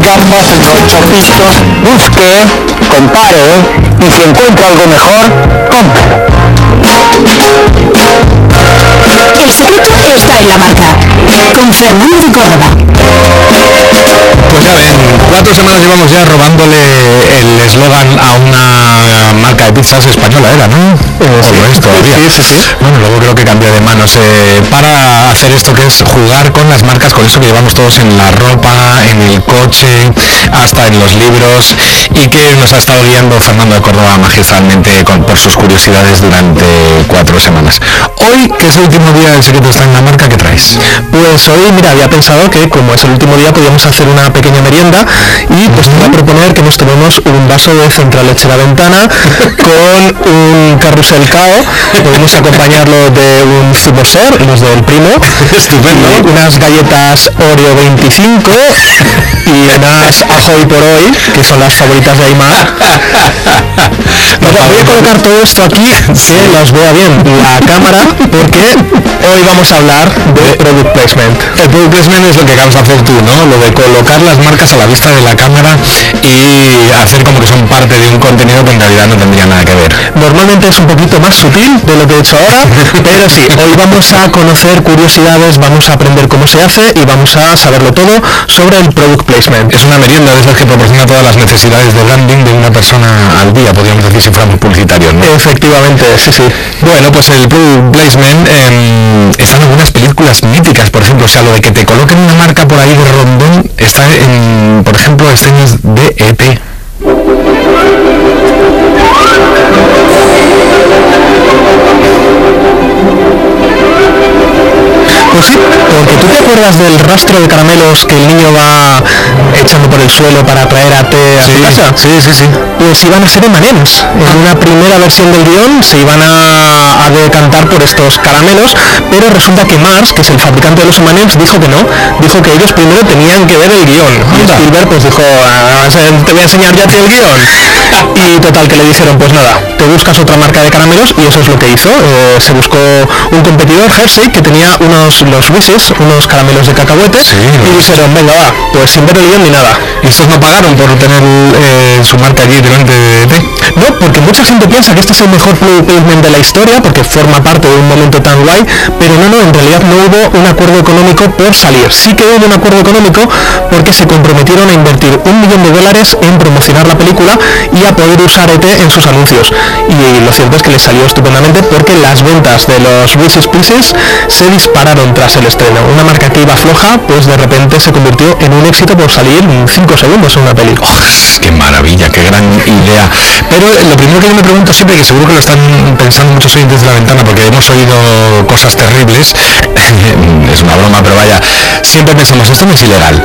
gambas en 8 pistos, busque, compare y si encuentra algo mejor, compre. El secreto está en la marca, con Fernando de Córdoba. Pues ya ven, 4 semanas llevamos ya robándole el eslogan a una marca de pizzas española, ¿era, no? Sí, ¿O lo es todavía? Sí. Bueno, luego creo que cambió de manos para hacer esto que es jugar con las marcas, con eso que llevamos todos en la ropa, en el coche, hasta en los libros, y que nos ha estado guiando Fernando de Córdoba magistralmente por sus curiosidades durante 4 semanas. Hoy, que es el último día del secreto está en la marca, ¿qué traes? Pues hoy, mira, había pensado que como es el último día podíamos hacer una pequeña merienda y pues te voy a proponer que nos tomemos un vaso de Central Lechera Ventana con un carrusel cao, podemos acompañarlo de un Cibosor, los del primo, Estupendo. unas galletas Oreo 25 y unas Ajoy por hoy, que son las favoritas de Aymar. Voy a colocar todo esto aquí, que los vea bien la cámara, porque hoy vamos a hablar de Product Placement. El product placement es lo que acabas de hacer tú, ¿no? Lo de colocar las marcas a la vista de la cámara y hacer como que son parte de un contenido que en realidad no tendría nada que ver. Normalmente es un poquito más sutil de lo que he hecho ahora, pero sí, hoy vamos a conocer curiosidades, vamos a aprender cómo se hace y vamos a saberlo todo sobre el Product Placement. Es una merienda de esas que proporciona todas las necesidades de branding de una persona al día, podríamos decir si fuéramos publicitarios, ¿no? Efectivamente, sí. Bueno, pues el Product Placement está en algunas películas míticas, por ejemplo, o sea, lo de que te coloquen una marca por ahí de rondón está en, por ejemplo, escenas de E.T. Pues sí, porque tú te acuerdas del rastro de caramelos que el niño va echando por el suelo para traer a té a su casa. Sí. Pues iban a ser M&M's. En una primera versión del guión se iban a decantar por estos caramelos, pero resulta que Mars, que es el fabricante de los M&M's, dijo que no. Dijo que ellos primero tenían que ver el guión. Y Spielberg pues dijo, te voy a enseñar ya el guión. Y total, que le dijeron, pues nada, te buscas otra marca de caramelos, y eso es lo que hizo. Se buscó un competidor, Hershey, que tenía los Reese's, unos caramelos de cacahuete, y dijeron, venga va, pues sin ver el guión ni nada. ¿Y estos no pagaron por tener su marca allí delante de E.T.? No, porque mucha gente piensa que este es el mejor product placement de la historia, porque forma parte de un momento tan guay, pero no, en realidad no hubo un acuerdo económico por salir. Sí que hubo un acuerdo económico porque se comprometieron a invertir $1 millón en promocionar la película y a poder usar E.T. en sus anuncios. Y lo cierto es que les salió estupendamente porque las ventas de los Reese's Pieces se dispararon tras el estreno. Una marca que iba floja, pues de repente se convirtió en un éxito por salir en 5 segundos en una película. ¡Qué maravilla, qué gran idea! Pero lo primero que yo me pregunto siempre, que seguro que lo están pensando muchos oyentes de La Ventana, porque hemos oído cosas terribles, es una broma, pero vaya, siempre pensamos, esto no es ilegal.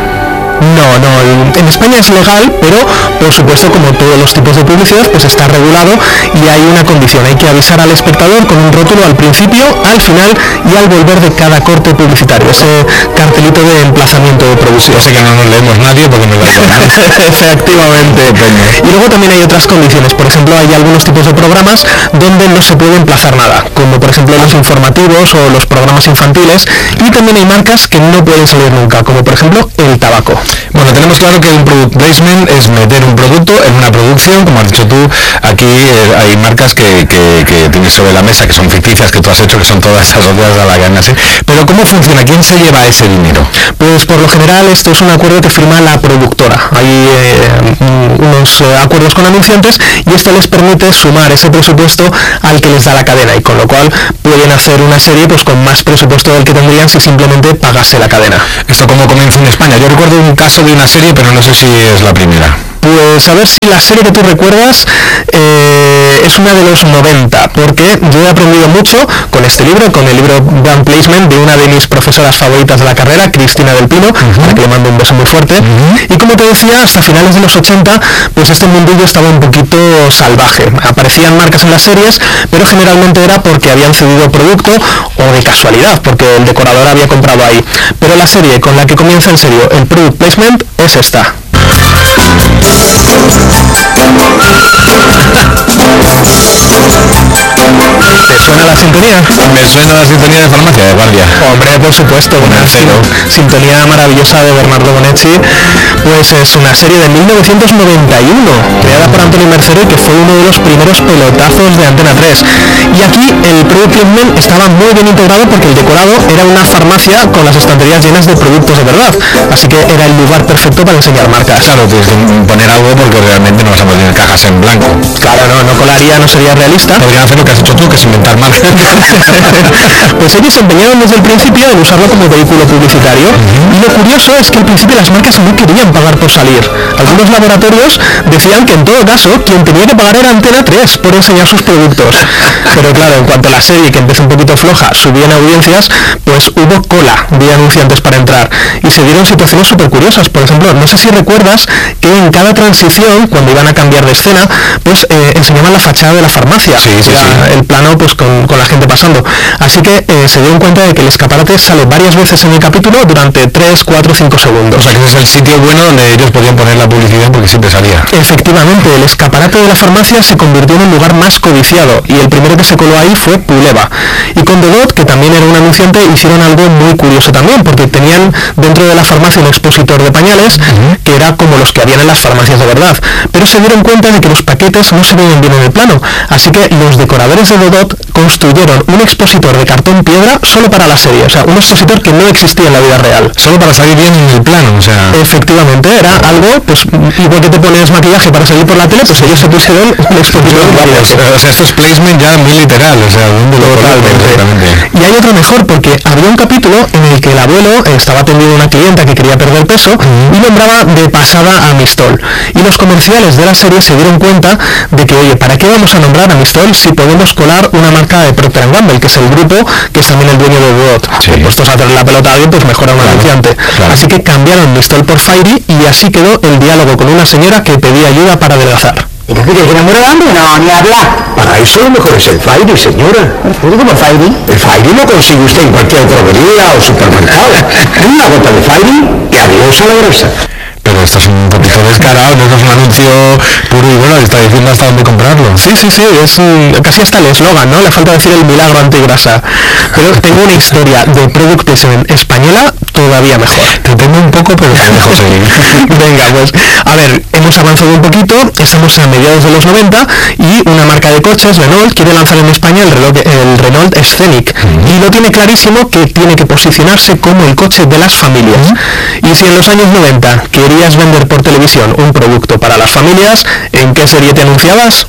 No, en España es legal, pero por supuesto, como todos los tipos de publicidad, pues está regulado y hay una condición: hay que avisar al espectador con un rótulo al principio, al final y al volver de cada corte publicitario, ese cartelito de emplazamiento de producción. Yo sé que no nos leemos nadie porque nos da igual. Efectivamente. Y luego también hay otras condiciones. Por ejemplo, hay algunos tipos de programas donde no se puede emplazar nada, como por ejemplo los informativos o los programas infantiles, y también hay marcas que no pueden salir nunca, como por ejemplo el tabaco. Bueno, tenemos claro que un product placement es meter un producto en una producción, como has dicho tú. Aquí hay marcas que tienes sobre la mesa, que son ficticias, que tú has hecho, que son todas asociadas a la cadena SER. Pero ¿cómo funciona? ¿Quién se lleva ese dinero? Pues por lo general esto es un acuerdo que firma la productora. Hay unos acuerdos con anunciantes y esto les permite sumar ese presupuesto al que les da la cadena, y con lo cual pueden hacer una serie pues con más presupuesto del que tendrían si simplemente pagase la cadena. ¿Esto cómo comienza en España? Yo recuerdo un caso de una serie, pero no sé si es la primera. Pues a ver si la serie que tú recuerdas es una de los 90, porque yo he aprendido mucho con este libro, con el libro Brand Placement de una de mis profesoras favoritas de la carrera, Cristina del Pino, a la que le mando un beso muy fuerte. Y como te decía, hasta finales de los 80, pues este mundillo estaba un poquito salvaje. Aparecían marcas en las series, pero generalmente era porque habían cedido producto o de casualidad, porque el decorador había comprado ahí. Pero la serie con la que comienza en serio el Product Placement es esta. ¿Te suena la sintonía? Me suena la sintonía de Farmacia de Guardia. Hombre, por supuesto, una sintonía maravillosa de Bernardo Bonetti. Pues es una serie de 1991, creada por Antonio Mercero, que fue uno de los primeros pelotazos de Antena 3. Y aquí el product placement estaba muy bien integrado porque el decorado era una farmacia con las estanterías llenas de productos de verdad. Así que era el lugar perfecto para enseñar marcas. Claro, tienes que poner algo porque realmente no vas a poner cajas en blanco. Claro, no colaría, no sería realista. Podrían hacer lo que has hecho tú, que es inventar marcas. Pues ellos se empeñaron desde el principio en usarlo como vehículo publicitario. Y lo curioso es que al principio las marcas no querían pagar por salir. Algunos laboratorios decían que en todo caso quien tenía que pagar era Antena 3 por enseñar sus productos. Pero claro, en cuanto a la serie, que empezó un poquito floja, subía en audiencias, pues hubo cola de anunciantes para entrar. Y se dieron situaciones súper curiosas. Por ejemplo, no sé si recuerdas que en cada transición, cuando iban a cambiar de escena, pues enseñaban la fachada de la farmacia. Sí. El plano pues con la gente pasando. Así que se dieron cuenta de que el escaparate sale varias veces en el capítulo durante 3, 4, 5 segundos. O sea que ese es el sitio bueno donde ellos podían poner la publicidad porque siempre salía. Efectivamente, el escaparate de la farmacia se convirtió en un lugar más codiciado y el primero que se coló ahí fue Puleva. Y con Dodot, que también era un anunciante, hicieron algo muy curioso también, porque tenían dentro de la farmacia un expositor de pañales que era como los que habían en las farmacias de verdad. Pero se dieron cuenta de que los paquetes no se veían bien en el plano, así que los decoradores de Dodot construyeron un expositor de cartón piedra solo para la serie, o sea, un expositor que no existía en la vida real. Solo para salir bien en el plano, o sea... Efectivamente, era algo, pues, igual que te pones maquillaje para salir por la tele, pues ellos se pusieron un expositor de pañales. O sea, esto es placement ya muy literal, o sea, ¿dónde lo totalmente. Y hay otro mejor, porque había un capítulo en el que el abuelo estaba atendiendo a una clienta que quería perder peso y nombraba de pasada a Mistol. Y los comerciales de la serie se dieron cuenta de que, oye, ¿para qué vamos a nombrar a Mistol si podemos colar una marca de Procter & Gamble, que es el grupo que es también el dueño de Dodot? Sí. Puestos a hacer la pelota a alguien, pues mejora un anunciante. Claro. Así que cambiaron Mistol por Fairy y así quedó el diálogo con una señora que pedía ayuda para adelgazar. ¿Y no quieres que enamore de hambre? No, ni hablar. Para eso lo mejor es el Fairy, señora. ¿Pero cómo Fairy? El Fairy lo consigue usted en cualquier droguería o supermercado. Una gota de Fairy y adiós a la grasa. Pero esto es un poquito descarado, no es un anuncio puro y bueno, está diciendo hasta dónde comprarlo. Sí, es casi hasta el eslogan, ¿no? Le falta decir el milagro antigrasa. Pero tengo una historia de product placement española todavía mejor. Te tengo un poco, pero te dejo seguir. Venga, pues, a ver, hemos avanzado un poquito, estamos a mediados de los 90 y una marca de coches, Renault, quiere lanzar en España el Renault Scenic. Y lo tiene clarísimo que tiene que posicionarse como el coche de las familias. Y si en los años 90 querías vender por televisión un producto para las familias, ¿en qué serie te anunciabas?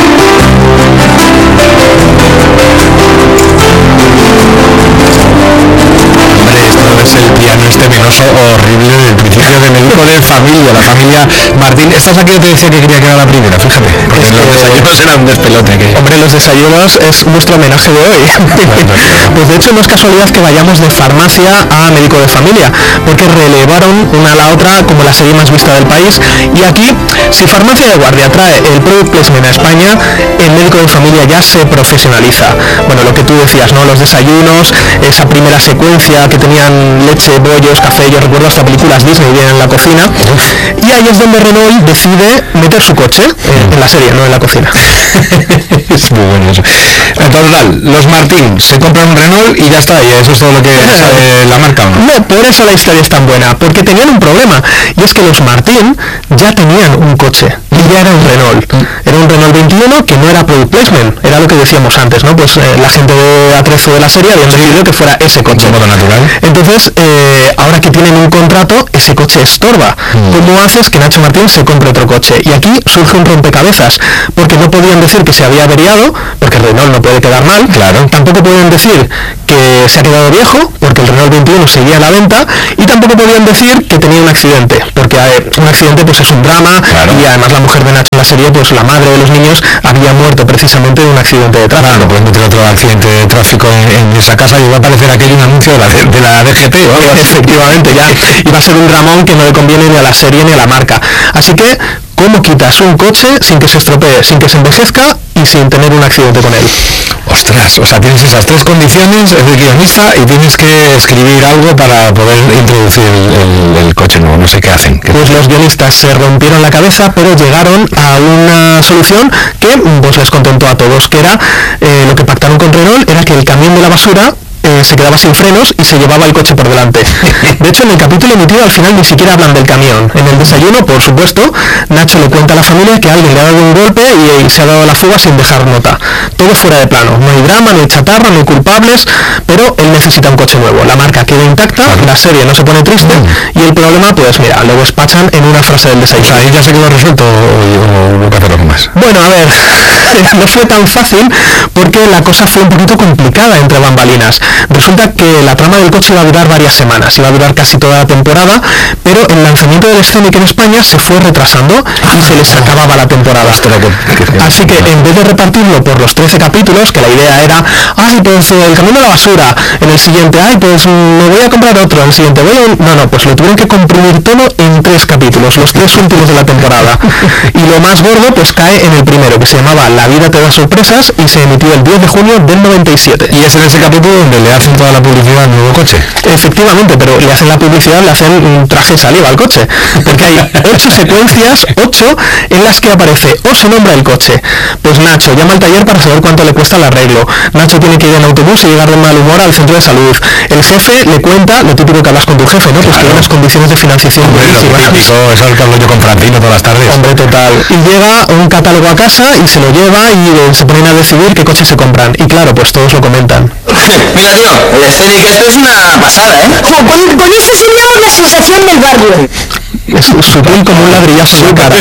Hombre, esto es el piano venoso horrible del principio de Médico de Familia, la familia Martín. Esta es la que yo te decía que quería que era la primera, fíjate. Porque los desayunos eran un despelote. Hombre, los desayunos es nuestro homenaje de hoy. Pues de hecho no es casualidad que vayamos de farmacia a Médico de Familia, porque relevaron una a la otra como la serie más vista del país. Y aquí, si Farmacia de Guardia trae el product placement a España, el Médico de Familia ya se profesionaliza. Bueno, lo que tú decías, ¿no? Los desayunos, esa primera secuencia que tenían leche, bollos, café, yo recuerdo hasta películas Disney bien en la cocina. Y ahí es donde Renault decide meter su coche en la serie, no en la cocina. Es muy bueno eso. Total, los Martín se compran un Renault y ya está, y eso es todo lo que sabe la marca, ¿o no? No, por eso la historia es tan buena, porque tenían un problema, y es que los Martín ya tenían un coche, y ya era un Renault. Era un Renault 21 que no era product placement, era lo que decíamos antes, ¿no? Pues la gente de A13 de la serie habían decidido que fuera ese coche. De modo natural. Entonces, ahora que tienen un contrato, ese coche estorba. ¿Cómo haces que Nacho Martín se compre otro coche? Y aquí surge un rompecabezas, porque no podían decir que se había averiado, porque el Renault no puede quedar mal. Claro. Tampoco pueden decir que se ha quedado viejo, porque el Renault 21 seguía a la venta, y tampoco podían decir que tenía un accidente, porque un accidente pues es un drama, claro. Y además la mujer de Nacho en la serie, pues la madre de los niños, había muerto precisamente de un accidente de tráfico. Claro, pueden meter otro accidente de tráfico en esa casa y va a aparecer aquello un anuncio de la DGT o algo así. Efectivamente, ya iba a ser un dramón que no le conviene ni a la serie ni a la marca. Así que, ¿cómo quitas un coche sin que se estropee, sin que se envejezca y sin tener un accidente con él? Ostras, o sea, tienes esas tres condiciones, eres guionista y tienes que escribir algo para poder introducir el coche nuevo. No sé qué hacen. Pues los guionistas se rompieron la cabeza, pero llegaron a una solución que pues les contentó a todos, que era lo que pactaron con Renault, era que el camión de la basura se quedaba sin frenos y se llevaba el coche por delante. De hecho, en el capítulo emitido al final ni siquiera hablan del camión. En el desayuno, por supuesto, Nacho le cuenta a la familia que alguien le ha dado un golpe y se ha dado la fuga sin dejar nota. Todo fuera de plano. No hay drama, no hay chatarra, no hay culpables, pero él necesita un coche nuevo. La marca queda intacta, la serie no se pone triste y el problema, pues mira, lo despachan en una frase del desayuno. O sea, ahí ya se quedó resuelto o hubo que hacer algo más. Bueno, a ver, no fue tan fácil porque la cosa fue un poquito complicada entre bambalinas. Resulta que la trama del coche iba a durar varias semanas, iba a durar casi toda la temporada, pero el lanzamiento del Scenic en España se fue retrasando y se les acababa la temporada. Así que en vez de repartirlo por los 13 capítulos, que la idea era, ay, pues el camión de la basura, en el siguiente, ay, pues me voy a comprar otro, en el siguiente no, pues lo tuvieron que comprimir todo en 3 capítulos, los 3 últimos de la temporada. Y lo más gordo pues cae en el primero, que se llamaba La vida te da sorpresas y se emitió el 10 de junio del 97. Y es en ese capítulo donde le hacen toda la publicidad al nuevo coche. Efectivamente, pero le hacen la publicidad, le hacen un traje de saliva al coche, porque hay 8 secuencias, 8 en las que aparece o se nombra el coche. Pues Nacho llama al taller para saber cuánto le cuesta el arreglo. Nacho tiene que ir en autobús y llegar de mal humor al centro de salud. El jefe le cuenta lo típico que hablas con tu jefe, ¿no? Pues que hay unas condiciones de financiación buenísimas. Eso es lo que hablo yo con Francino todas las tardes. Hombre, total. Y llega un catálogo a casa y se lo lleva y se ponen a decidir qué coches se compran. Y claro, pues todos lo comentan. Mira, tío, el Scenic esto es una pasada, ¿eh? Con eso seríamos la sensación del barrio. Es sutil como un ladrillazo en la cara.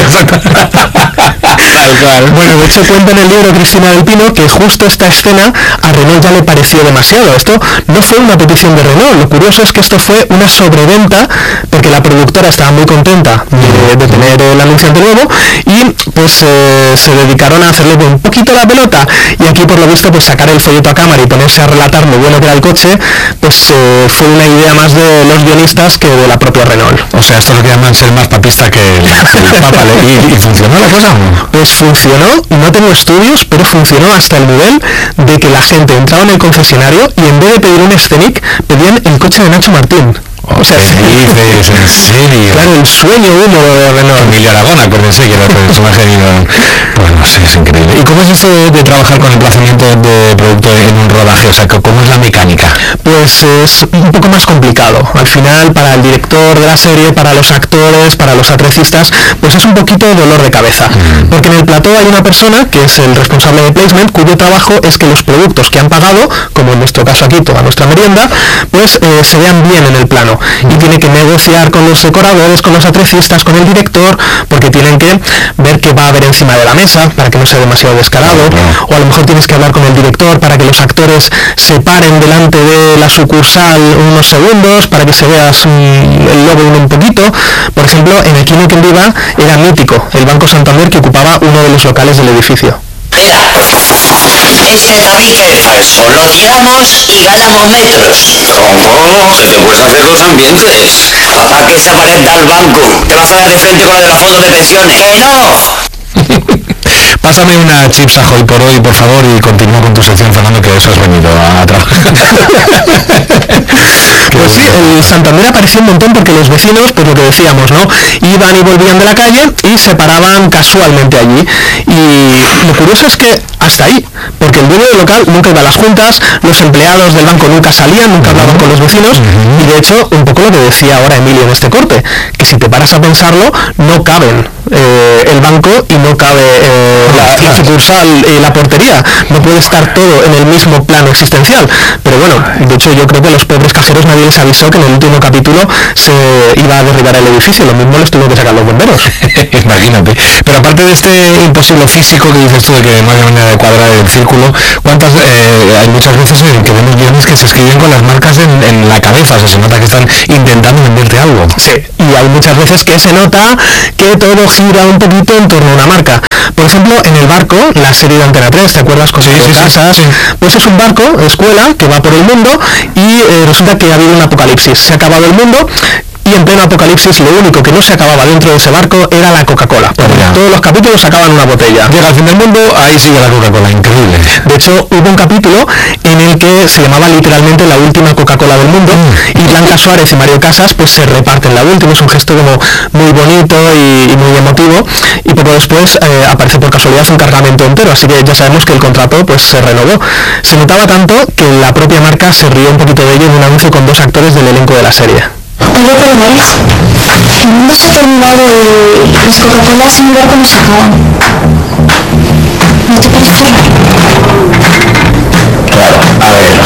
Bueno, de hecho cuenta en el libro Cristina del Pino que justo esta escena a Renault ya le pareció demasiado. Esto no fue una petición de Renault, lo curioso es que esto fue una sobreventa porque la productora estaba muy contenta de tener el anunciante nuevo y pues se dedicaron a hacerle un poquito la pelota y aquí por lo visto pues sacar el folleto a cámara y ponerse a relatar lo bueno que era el coche pues fue una idea más de los guionistas que de la propia Renault. O sea, esto es lo que llaman ser más papista que el Papa. ¿Y funcionó la cosa? Pues funcionó, no tengo estudios, pero funcionó hasta el nivel de que la gente entraba en el concesionario y en vez de pedir un Scenic, pedían el coche de Nacho Martín. O sea, ¿qué dices? ¿En serio? Claro, el sueño húmedo de Renault. Emilio Aragón, acuérdense que era el personaje de... Pues no sé, es increíble. ¿Y cómo es eso de trabajar con emplazamiento de producto en un rodaje? O sea, ¿cómo es la mecánica? Pues es un poco más complicado. Al final, para el director de la serie, para los actores, para los atrecistas, pues es un poquito dolor de cabeza. Porque en el plató hay una persona, que es el responsable de placement, cuyo trabajo es que los productos que han pagado, como en nuestro caso aquí, toda nuestra merienda, pues se vean bien en el plano. Y tiene que negociar con los decoradores, con los atrecistas, con el director, porque tienen que ver qué va a haber encima de la mesa para que no sea demasiado descarado, o a lo mejor tienes que hablar con el director para que los actores se paren delante de la sucursal unos segundos para que se vea el logo un poquito. Por ejemplo, en Aquí no hay quien viva era mítico el Banco Santander que ocupaba uno de los locales del edificio. Este tabique falso lo tiramos y ganamos metros. ¿Cómo? Se te puedes hacer los ambientes. ¿A qué se aparenta el banco? ¿Te vas a dar de frente con la de los fondos de pensiones? ¡Que no! Pásame una chips Ahoy por hoy, por favor, y continúa con tu sección, Fernando, que eso has venido a trabajar. Pues sí, el Santander apareció un montón porque los vecinos, pues lo que decíamos, ¿no? Iban y volvían de la calle y se paraban casualmente allí. Y lo curioso es que hasta ahí, porque el dueño del local nunca iba a las juntas, los empleados del banco nunca salían, nunca hablaban con los vecinos, y de hecho, un poco lo que decía ahora Emilio en este corte, que si te paras a pensarlo, no caben el banco y no cabe la sucursal y la portería, no puede estar todo en el mismo plano existencial. Pero bueno, de hecho yo creo que los pobres cajeros nadie les avisó que en el último capítulo se iba a derribar el edificio, lo mismo les tuvo que sacar los bomberos. Imagínate. Pero aparte de este imposible físico que dices tú de que no hay manera de cuadrar el círculo, ¿cuántas hay muchas veces en que vemos guiones que se escriben con las marcas en la cabeza? O sea, se nota que están intentando venderte algo. Sí, y hay muchas veces que se nota que todo gira un poquito en torno a una marca. Por ejemplo, en El Barco, la serie de Antena 3, ¿te acuerdas? Con casas, pues es un barco, escuela, que va por el mundo y resulta que ha habido un apocalipsis. Se ha acabado el mundo y en pleno apocalipsis lo único que no se acababa dentro de ese barco era la Coca-Cola. Todos los capítulos acaban una botella. Llega al fin del mundo, ahí sigue la Coca-Cola, increíble. De hecho, hubo un capítulo en el que se llamaba literalmente la última Coca-Cola del mundo y Blanca Suárez y Mario Casas pues se reparten la última. Es un gesto como muy bonito y muy emotivo, y poco después aparece por casualidad un cargamento entero, así que ya sabemos que el contrato pues se renovó. Se notaba tanto que la propia marca se rió un poquito de ello en un anuncio con 2 actores del elenco de la serie. Oye, pero Maris, el mundo se ha terminado y las Coca-Colas en un barco no se acaban. ¿No te parece raro? Claro, a ver,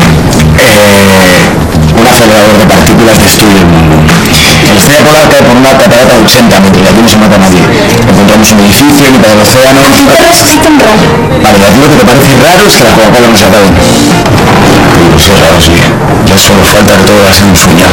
un acelerador de partículas destruye el mundo. La estrella polar cae por una catarata de 80 metros y aquí no se mata a nadie. Encontramos un edificio en mitad del océano. ¿A ti te resulta raro? Vale, a ti lo que te parece raro es que la Coca-Cola no se acabe. Pues es raro, sí. Ya solo falta que todo va a ser un sueño.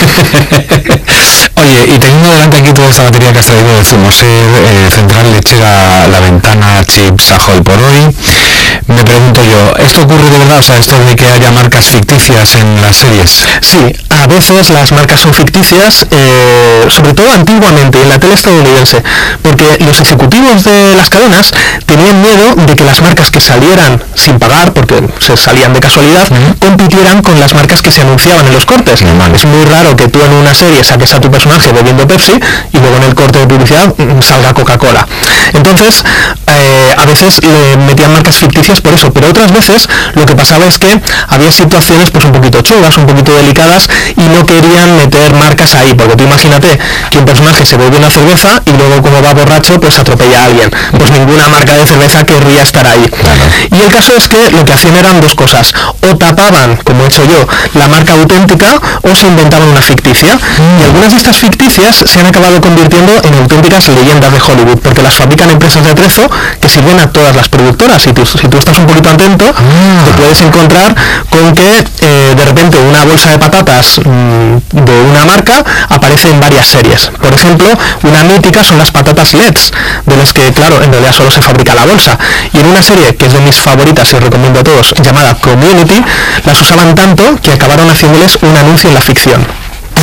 Oye, y teniendo delante aquí toda esta batería que has traído de Zumoser, Central Lechera, La Ventana, Chips, Ahoy por hoy, me pregunto yo, ¿esto ocurre de verdad? O sea, esto de que haya marcas ficticias en las series. Sí, a veces las marcas son ficticias, sobre todo antiguamente en la tele estadounidense, porque los ejecutivos de las cadenas tenían miedo de que las marcas que salieran sin pagar, porque se salían de casualidad, compitieran con las marcas que se anunciaban en los cortes. Es muy raro que tú en una serie saques a tu personaje bebiendo Pepsi y luego en el corte de publicidad salga Coca-Cola. Entonces, a veces le metían marcas ficticias por eso, pero otras veces lo que pasaba es que había situaciones pues un poquito chungas, un poquito delicadas, y no querían meter marcas ahí, porque tú imagínate que un personaje se bebe una cerveza y luego como va borracho pues atropella a alguien. Pues ninguna marca de cerveza querría estar ahí. Y el caso es que lo que hacían eran 2 cosas: o tapaban, como he hecho yo, la marca auténtica, o se inventaban una ficticia. Y algunas de estas ficticias se han acabado convirtiendo en auténticas leyendas de Hollywood, porque las fabrican empresas de atrezo que sirven a todas las productoras. Si tú estás un poquito atento, te puedes encontrar con que de repente una bolsa de patatas de una marca aparece en varias series. Por ejemplo, una mítica son las patatas Let's, de las que, claro, en realidad solo se fabrica la bolsa. Y en una serie que es de mis favoritas y os recomiendo a todos, llamada Community, las usaban tanto que acabaron haciéndoles un anuncio en la ficción.